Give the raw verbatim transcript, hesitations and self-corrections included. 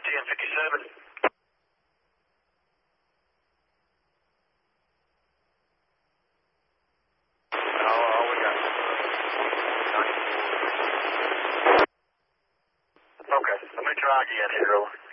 T M fifty-seven. Oh, all we got. Okay, let me try again here.